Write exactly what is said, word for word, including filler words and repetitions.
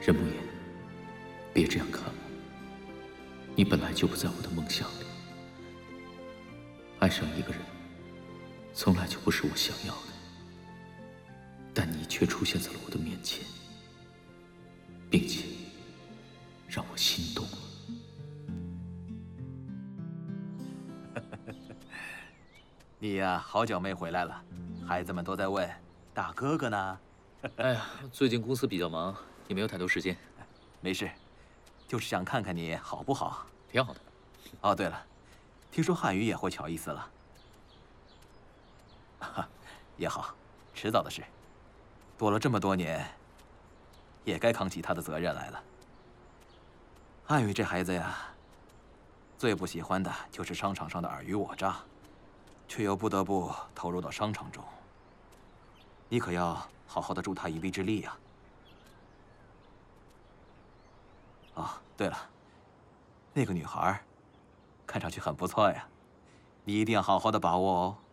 任慕言，别这样看我。你本来就不在我的梦想里。爱上一个人，从来就不是我想要的，但你却出现在了我的面前，并且让我心动了。 你呀，好久没回来了，孩子们都在问大哥哥呢。 哎呀，最近公司比较忙，也没有太多时间。 没事，就是想看看你好不好。 挺好的。 哦，对了，听说汉语也会乔伊斯了。也好，迟早的事。躲了这么多年，也该扛起他的责任来了。汉语这孩子呀，最不喜欢的就是商场上的尔虞我诈，却又不得不投入到商场中。你可要好好的助他一臂之力呀。哦，对了，那个女孩，看上去很不错呀，你一定要好好的把握哦。